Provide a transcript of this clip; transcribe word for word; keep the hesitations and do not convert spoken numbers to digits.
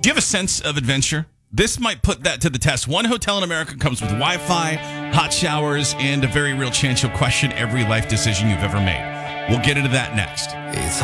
Do you have a sense of adventure? This might put that to the test. One hotel in America comes with Wi-Fi, hot showers, and a very real chance you'll question every life decision you've ever made. We'll get into that next. It's